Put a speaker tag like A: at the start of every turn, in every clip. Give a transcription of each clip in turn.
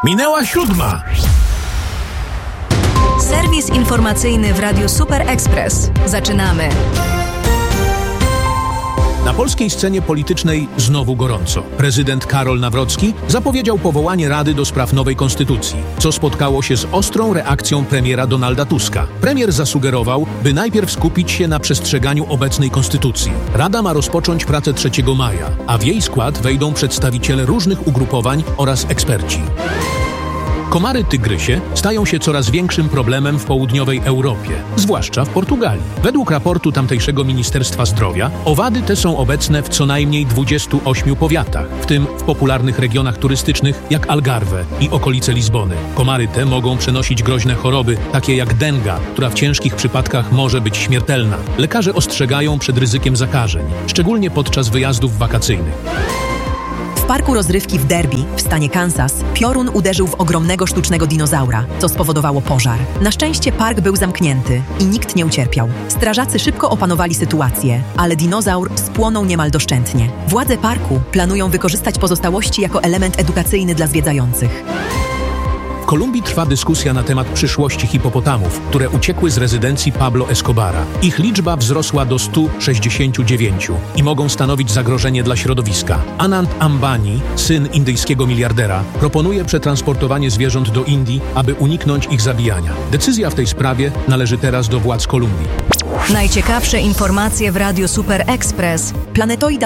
A: Minęła 7.
B: Serwis informacyjny w Radiu Super Express. Zaczynamy.
A: Na polskiej scenie politycznej znowu gorąco. Prezydent Karol Nawrocki zapowiedział powołanie Rady do spraw nowej konstytucji, co spotkało się z ostrą reakcją premiera Donalda Tuska. Premier zasugerował, by najpierw skupić się na przestrzeganiu obecnej konstytucji. Rada ma rozpocząć pracę 3 maja, a w jej skład wejdą przedstawiciele różnych ugrupowań oraz eksperci. Komary tygrysie stają się coraz większym problemem w południowej Europie, zwłaszcza w Portugalii. Według raportu tamtejszego Ministerstwa Zdrowia owady te są obecne w co najmniej 28 powiatach, w tym w popularnych regionach turystycznych jak Algarve i okolice Lizbony. Komary te mogą przenosić groźne choroby, takie jak denga, która w ciężkich przypadkach może być śmiertelna. Lekarze ostrzegają przed ryzykiem zakażeń, szczególnie podczas wyjazdów wakacyjnych.
C: W parku rozrywki w Derby, w stanie Kansas, piorun uderzył w ogromnego sztucznego dinozaura, co spowodowało pożar. Na szczęście park był zamknięty i nikt nie ucierpiał. Strażacy szybko opanowali sytuację, ale dinozaur spłonął niemal doszczętnie. Władze parku planują wykorzystać pozostałości jako element edukacyjny dla zwiedzających.
A: W Kolumbii trwa dyskusja na temat przyszłości hipopotamów, które uciekły z rezydencji Pablo Escobara. Ich liczba wzrosła do 169 i mogą stanowić zagrożenie dla środowiska. Anand Ambani, syn indyjskiego miliardera, proponuje przetransportowanie zwierząt do Indii, aby uniknąć ich zabijania. Decyzja w tej sprawie należy teraz do władz Kolumbii.
B: Najciekawsze informacje w Radiu Super Express.
C: Planetoida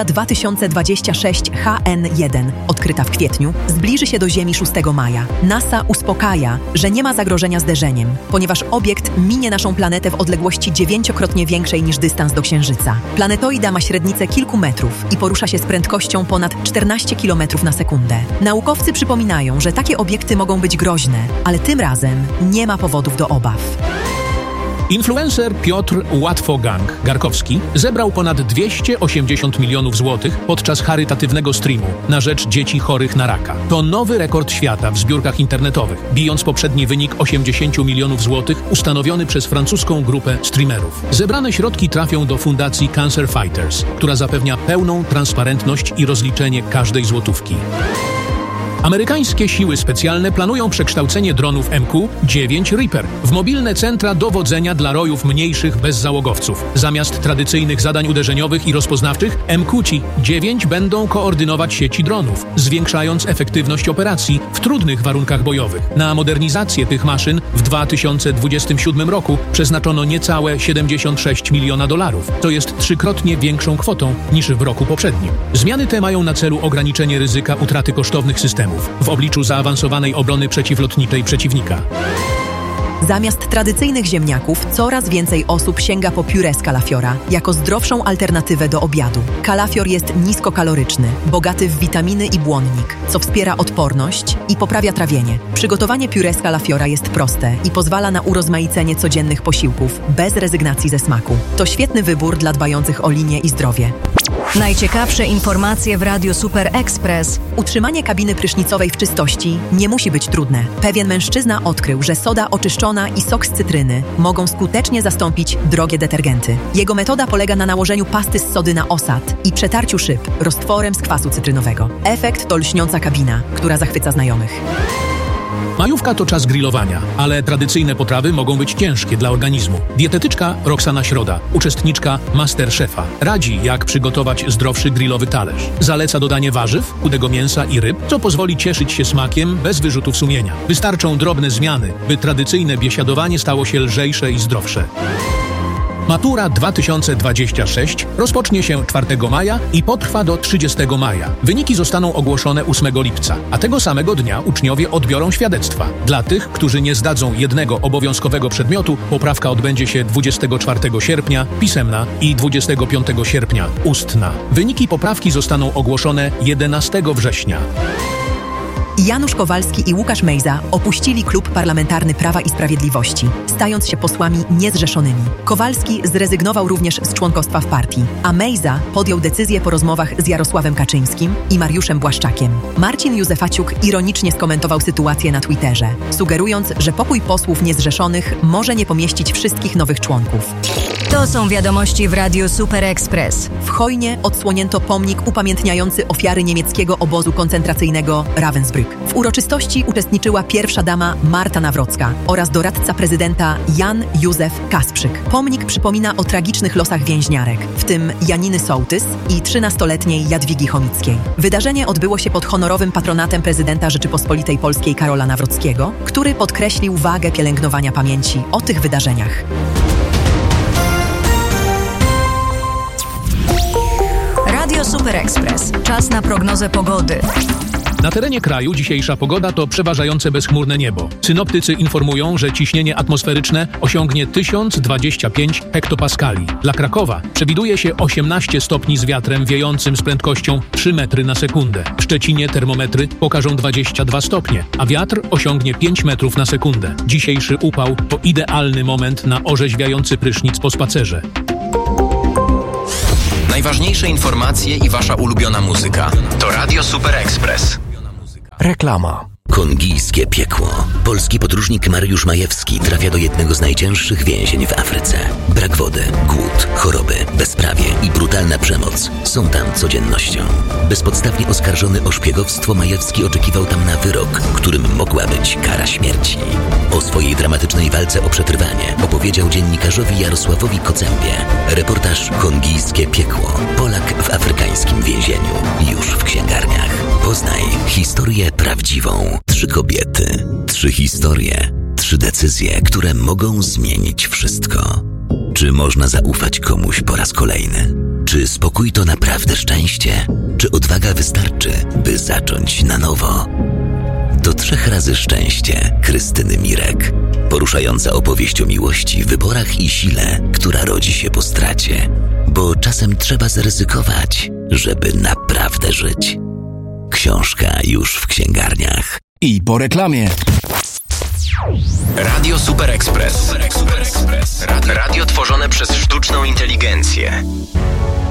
C: 2026 HN1, odkryta w kwietniu, zbliży się do Ziemi 6 maja. NASA uspokaja, że nie ma zagrożenia zderzeniem, ponieważ obiekt minie naszą planetę w odległości 9-krotnie większej niż dystans do Księżyca. Planetoida ma średnicę kilku metrów i porusza się z prędkością ponad 14 km na sekundę. Naukowcy przypominają, że takie obiekty mogą być groźne, ale tym razem nie ma powodów do obaw.
A: Influencer Piotr Łatwogang-Garkowski zebrał ponad 280 milionów złotych podczas charytatywnego streamu na rzecz dzieci chorych na raka. To nowy rekord świata w zbiórkach internetowych, bijąc poprzedni wynik 80 milionów złotych ustanowiony przez francuską grupę streamerów. Zebrane środki trafią do fundacji Cancer Fighters, która zapewnia pełną transparentność i rozliczenie każdej złotówki. Amerykańskie siły specjalne planują przekształcenie dronów MQ-9 Reaper w mobilne centra dowodzenia dla rojów mniejszych bezzałogowców. Zamiast tradycyjnych zadań uderzeniowych i rozpoznawczych, MQ-9 będą koordynować sieci dronów, zwiększając efektywność operacji w trudnych warunkach bojowych. Na modernizację tych maszyn w 2027 roku przeznaczono niecałe $76 miliona. To jest 3-krotnie większą kwotą niż w roku poprzednim. Zmiany te mają na celu ograniczenie ryzyka utraty kosztownych systemów w obliczu zaawansowanej obrony przeciwlotniczej przeciwnika.
C: Zamiast tradycyjnych ziemniaków, coraz więcej osób sięga po pióre z kalafiora jako zdrowszą alternatywę do obiadu. Kalafior jest niskokaloryczny, bogaty w witaminy i błonnik, co wspiera odporność i poprawia trawienie. Przygotowanie pióre z kalafiora jest proste i pozwala na urozmaicenie codziennych posiłków bez rezygnacji ze smaku. To świetny wybór dla dbających o linię i zdrowie.
B: Najciekawsze informacje w Radiu Super Express.
C: Utrzymanie kabiny prysznicowej w czystości nie musi być trudne. Pewien mężczyzna odkrył, że soda oczyszczona i sok z cytryny mogą skutecznie zastąpić drogie detergenty. Jego metoda polega na nałożeniu pasty z sody na osad i przetarciu szyb roztworem z kwasu cytrynowego. Efekt to lśniąca kabina, która zachwyca znajomych.
A: Majówka to czas grillowania, ale tradycyjne potrawy mogą być ciężkie dla organizmu. Dietetyczka Roxana Środa, uczestniczka MasterChefa, radzi, jak przygotować zdrowszy grillowy talerz. Zaleca dodanie warzyw, chudego mięsa i ryb, co pozwoli cieszyć się smakiem bez wyrzutów sumienia. Wystarczą drobne zmiany, by tradycyjne biesiadowanie stało się lżejsze i zdrowsze. Matura 2026 rozpocznie się 4 maja i potrwa do 30 maja. Wyniki zostaną ogłoszone 8 lipca, a tego samego dnia uczniowie odbiorą świadectwa. Dla tych, którzy nie zdadzą jednego obowiązkowego przedmiotu, poprawka odbędzie się 24 sierpnia, pisemna, i 25 sierpnia, ustna. Wyniki poprawki zostaną ogłoszone 11 września.
C: Janusz Kowalski i Łukasz Mejza opuścili Klub Parlamentarny Prawa i Sprawiedliwości, stając się posłami niezrzeszonymi. Kowalski zrezygnował również z członkostwa w partii, a Mejza podjął decyzję po rozmowach z Jarosławem Kaczyńskim i Mariuszem Błaszczakiem. Marcin Józefaciuk ironicznie skomentował sytuację na Twitterze, sugerując, że pokój posłów niezrzeszonych może nie pomieścić wszystkich nowych członków.
B: To są wiadomości w Radiu Super Express.
C: W Chojnie odsłonięto pomnik upamiętniający ofiary niemieckiego obozu koncentracyjnego Ravensbrück. Kasprzyk. W uroczystości uczestniczyła pierwsza dama Marta Nawrocka oraz doradca prezydenta Jan Józef Kasprzyk. Pomnik przypomina o tragicznych losach więźniarek, w tym Janiny Sołtys i 13-letniej Jadwigi Chomickiej. Wydarzenie odbyło się pod honorowym patronatem prezydenta Rzeczypospolitej Polskiej Karola Nawrockiego, który podkreślił wagę pielęgnowania pamięci o tych wydarzeniach.
B: Radio Super Express. Czas na prognozę pogody.
A: Na terenie kraju dzisiejsza pogoda to przeważające bezchmurne niebo. Synoptycy informują, że ciśnienie atmosferyczne osiągnie 1025 hektopaskali. Dla Krakowa przewiduje się 18 stopni z wiatrem wiejącym z prędkością 3 metry na sekundę. W Szczecinie termometry pokażą 22 stopnie, a wiatr osiągnie 5 metrów na sekundę. Dzisiejszy upał to idealny moment na orzeźwiający prysznic po spacerze.
D: Najważniejsze informacje i wasza ulubiona muzyka to Radio Super Express.
E: Reklama.
F: Kongijskie piekło. Polski podróżnik Mariusz Majewski trafia do jednego z najcięższych więzień w Afryce. Brak wody, głód, choroby, bezprawie i brutalna przemoc są tam codziennością. Bezpodstawnie oskarżony o szpiegowstwo, Majewski oczekiwał tam na wyrok, którym mogła być kara śmierci. O swojej dramatycznej walce o przetrwanie opowiedział dziennikarzowi Jarosławowi Kocębie. Reportaż Kongijskie piekło. Polak w afrykańskim więzieniu. Już w księgarniach. Poznaj historię prawdziwą. 3 kobiety, 3 historie, 3 decyzje, które mogą zmienić wszystko. Czy można zaufać komuś po raz kolejny? Czy spokój to naprawdę szczęście? Czy odwaga wystarczy, by zacząć na nowo? To 3 razy szczęście Krystyny Mirek. Poruszająca opowieść o miłości, wyborach i sile, która rodzi się po stracie. Bo czasem trzeba zaryzykować, żeby naprawdę żyć. Książka już w księgarniach.
E: I po reklamie.
D: Radio Super Express. Radio tworzone przez sztuczną inteligencję.